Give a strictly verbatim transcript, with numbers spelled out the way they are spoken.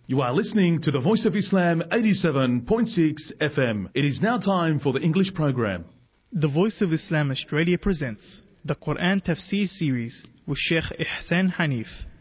You are listening to the Voice of Islam eighty-seven point six F M. It is now time for the English program. The Voice of Islam Australia presents the Quran Tafsir series with Sheikh Ihsan Hanif.